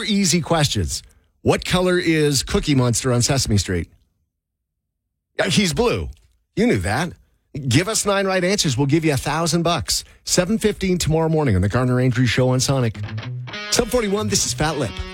easy questions. What color is Cookie Monster on Sesame Street? He's blue. You knew that. Give us 9 right answers. We'll give you $1,000. 7:15 tomorrow morning on the Garner Andrews Show on Sonic. 7:41, this is Fat Lip.